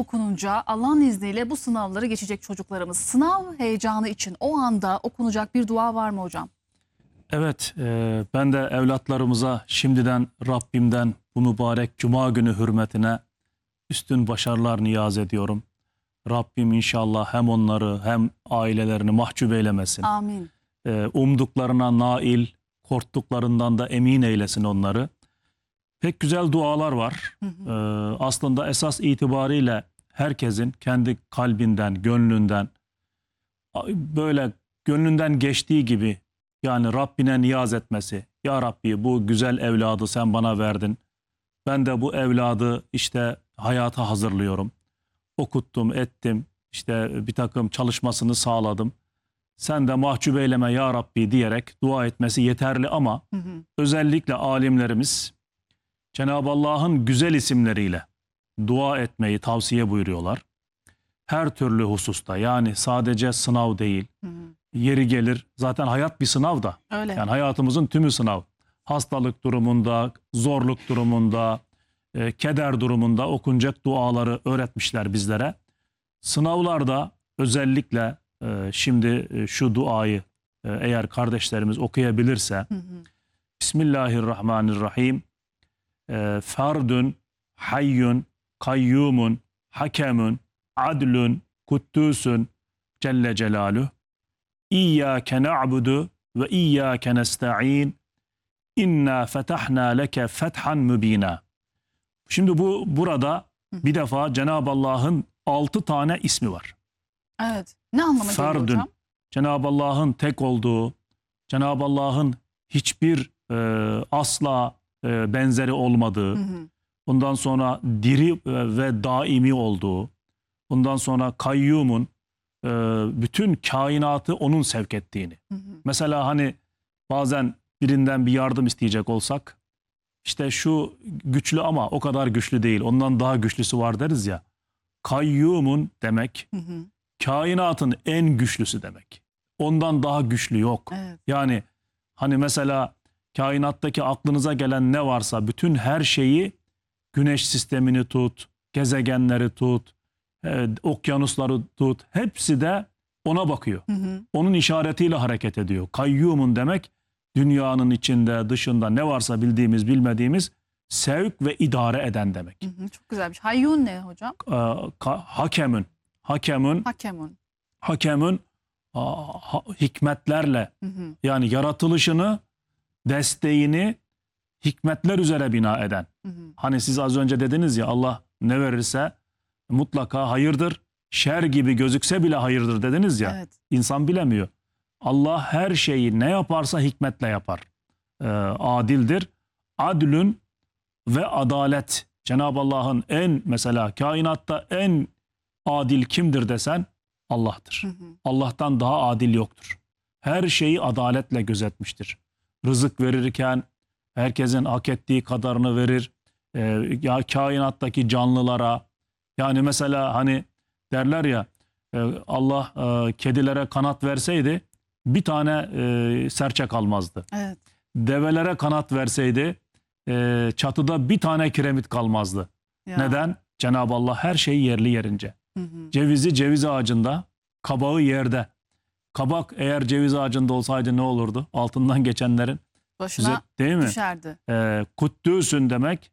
okununca Allah'ın izniyle bu sınavları geçecek çocuklarımız. Sınav heyecanı için o anda okunacak bir dua var mı hocam? Evet, ben de evlatlarımıza şimdiden Rabbimden bu mübarek Cuma günü hürmetine üstün başarılar niyaz ediyorum. Rabbim inşallah hem onları hem ailelerini mahcup eylemesin. Amin. Umduklarına nail, korktuklarından da emin eylesin onları. Pek güzel dualar var. Aslında esas itibariyle herkesin kendi kalbinden, gönlünden, böyle gönlünden geçtiği gibi yani Rabbine niyaz etmesi. Ya Rabbi, bu güzel evladı sen bana verdin. Ben de bu evladı işte hayata hazırlıyorum. Okuttum, ettim. İşte bir takım çalışmasını sağladım. Sen de mahcup eyleme ya Rabbi diyerek dua etmesi yeterli ama özellikle alimlerimiz Cenab-ı Allah'ın güzel isimleriyle dua etmeyi tavsiye buyuruyorlar. Her türlü hususta, yani sadece sınav değil. Yeri gelir zaten hayat bir sınav da. Öyle. Yani hayatımızın tümü sınav. Hastalık durumunda, zorluk durumunda, keder durumunda okunacak duaları öğretmişler bizlere. Sınavlarda özellikle şimdi şu duayı eğer kardeşlerimiz okuyabilirse Bismillahirrahmanirrahim. Ferdun, hayyun, kayyumun, hakemun, adlun, kuddusun, Celle Celaluhu. İyyâke na'budu ve iyyâke nesta'in. İnna fetahna leke fethan mübina. Şimdi burada bir defa Cenab-ı Allah'ın 6 tane ismi var. Evet. Ne anlama geliyor Ferdun, hocam? Cenab-ı Allah'ın tek olduğu, Cenab-ı Allah'ın hiçbir asla benzeri olmadığı, ondan sonra diri ve daimi olduğu, ondan sonra kayyumun, bütün kainatı onun sevk ettiğini. Mesela hani bazen birinden bir yardım isteyecek olsak, işte şu güçlü ama o kadar güçlü değil, ondan daha güçlüsü var deriz ya. Kayyumun demek, kainatın en güçlüsü demek. Ondan daha güçlü yok. Evet. Yani hani mesela kainattaki aklınıza gelen ne varsa bütün her şeyi, güneş sistemini tut, gezegenleri tut, okyanusları tut, hepsi de ona bakıyor. Onun işaretiyle hareket ediyor. Kayyumun demek dünyanın içinde, dışında ne varsa bildiğimiz, bilmediğimiz sevk ve idare eden demek. Çok güzelmiş. Hayyun ne hocam? Hakemun. Hakemun hikmetlerle yani yaratılışını, desteğini hikmetler üzere bina eden. Hani siz az önce dediniz ya, Allah ne verirse mutlaka hayırdır. Şer gibi gözükse bile hayırdır dediniz ya. Evet. İnsan bilemiyor. Allah her şeyi ne yaparsa hikmetle yapar. Adildir. Adlün ve adalet. Cenab-ı Allah'ın mesela kainatta en adil kimdir desen Allah'tır. Allah'tan daha adil yoktur. Her şeyi adaletle gözetmiştir. Rızık verirken herkesin hak ettiği kadarını verir. Ya kainattaki canlılara, yani mesela hani derler ya, Allah kedilere kanat verseydi bir tane serçe kalmazdı. Evet. Develere kanat verseydi çatıda bir tane kiremit kalmazdı. Ya. Neden? Cenab-ı Allah her şeyi yerli yerince. Cevizi ceviz ağacında, kabağı yerde. Kabak eğer ceviz ağacında olsaydı ne olurdu? Altından geçenlerin başına değil mi? Düşerdi. Kuddüsün demek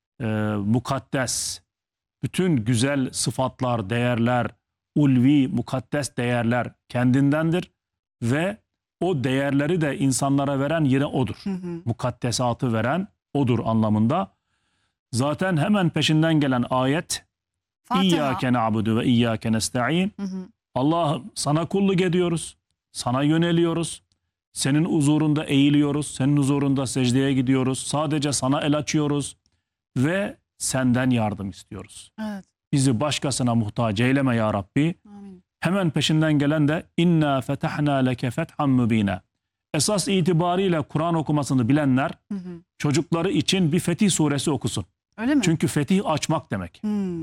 mukaddes. Bütün güzel sıfatlar, değerler, ulvi, mukaddes değerler kendindendir ve o değerleri de insanlara veren yine odur. Mukaddesatı veren odur anlamında. Zaten hemen peşinden gelen ayet İyyâke na'budu ve iyyâke nesta'in. Allah'ım sana kulluk ediyoruz, sana yöneliyoruz, senin huzurunda eğiliyoruz, senin huzurunda secdeye gidiyoruz, sadece sana el açıyoruz ve senden yardım istiyoruz. Evet. Bizi başkasına muhtaç eyleme ya Rabbi. Amin. Hemen peşinden gelen de inna fetahna leke fethan mübina. Esas itibariyle Kur'an okumasını bilenler çocukları için bir Fetih suresi okusun. Öyle mi? Çünkü fetih açmak demek.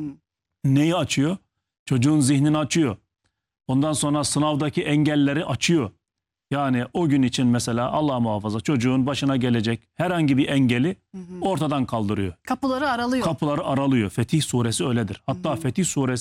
Neyi açıyor? Çocuğun zihnini açıyor. Ondan sonra sınavdaki engelleri açıyor. Yani o gün için mesela Allah muhafaza çocuğun başına gelecek herhangi bir engeli ortadan kaldırıyor. Kapıları aralıyor. Kapıları aralıyor. Fetih suresi öyledir. Hatta Fetih suresi